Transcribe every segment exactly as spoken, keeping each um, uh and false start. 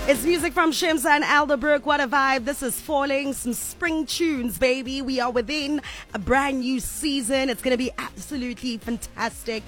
It's music from Shimza and Alderbrook. What a vibe. This is Falling, some spring tunes, baby. We are within a brand new season. It's going to be absolutely fantastic.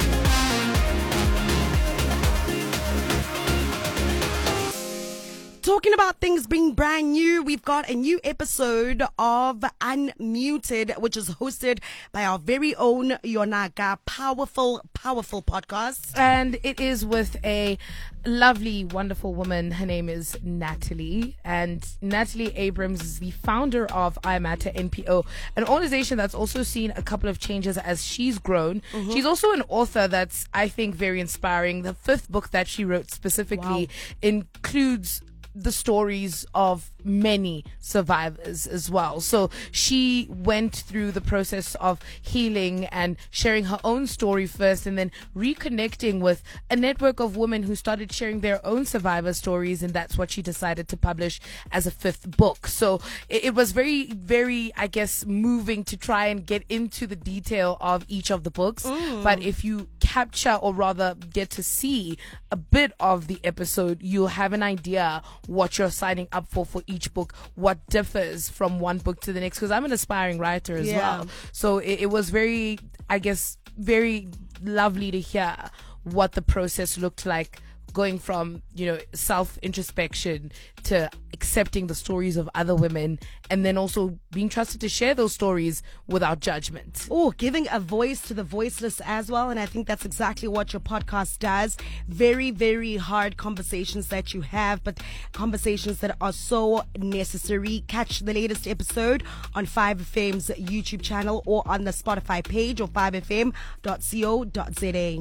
Talking about things being brand new, we've got a new episode of Unmuted, which is hosted by our very own Yonaka. Powerful, powerful podcast. And it is with a lovely, wonderful woman. Her name is Natalie. And Natalie Abrams is the founder of I Matter N P O, an organization that's also seen a couple of changes as she's grown. Mm-hmm. She's also an author that's, I think, very inspiring. The fifth book that she wrote specifically wow. includes the stories of many survivors as well. So she went through the process of healing and sharing her own story first, and then reconnecting with a network of women who started sharing their own survivor stories, and that's what she decided to publish as a fifth book. So it, it was very, very, I guess, moving to try and get into the detail of each of the books. Mm. But if you capture, or rather get to see a bit of the episode, you'll have an idea what you're signing up for for each book, what differs from one book to the next, because I'm an aspiring writer as yeah. well. So it, it was very, I guess, very lovely to hear what the process looked like, going from, you know, self-introspection to accepting the stories of other women, and then also being trusted to share those stories without judgment. Oh, giving a voice to the voiceless as well. And I think that's exactly what your podcast does. Very, very hard conversations that you have, but conversations that are so necessary. Catch the latest episode on five F M's YouTube channel or on the Spotify page or five f m dot co dot z a.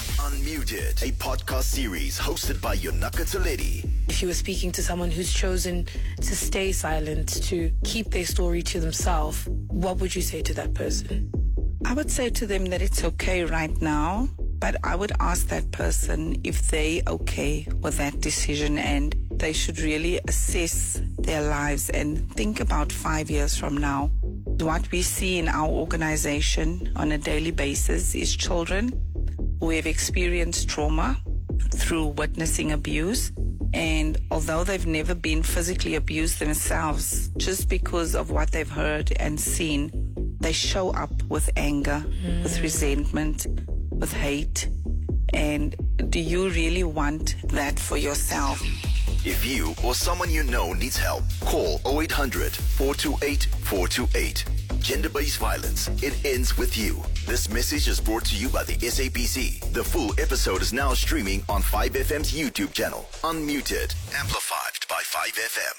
Unmuted, a podcast series hosted by Yonaka Toledi. If you were speaking to someone who's chosen to stay silent, to keep their story to themselves, what would you say to that person? I would say to them that it's okay right now, but I would ask that person if they okay with that decision, and they should really assess their lives and think about five years from now. What we see in our organization on a daily basis is children who have experienced trauma through witnessing abuse. And although they've never been physically abused themselves, just because of what they've heard and seen, they show up with anger, mm. with resentment, with hate. And do you really want that for yourself? If you or someone you know needs help, call oh eight hundred, four two eight, four two eight. Gender-based violence, it ends with you. This message is brought to you by the S A B C. The full episode is now streaming on five F M's YouTube channel. Unmuted, amplified by five F M.